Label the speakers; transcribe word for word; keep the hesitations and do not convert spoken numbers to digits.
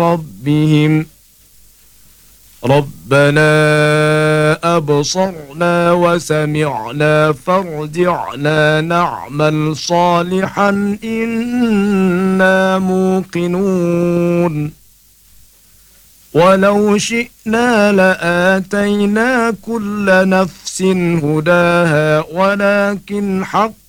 Speaker 1: ربهم ربنا أبصرنا وسمعنا فارجعنا نعمل صالحا إنا موقنون ولو شئنا لآتينا كل نفس هداها ولكن حق